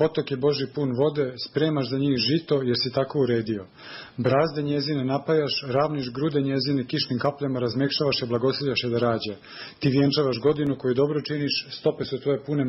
potok je Boži pun vode, spremaš za njih žito jer si tako uredio. Brazde njezine napajaš, ravniš grude njezine kišnim kapljama, razmekšavaš je, blagosiljaš je da rađa. Ti vjenčavaš godinu koju dobro činiš, stope su tvoje pune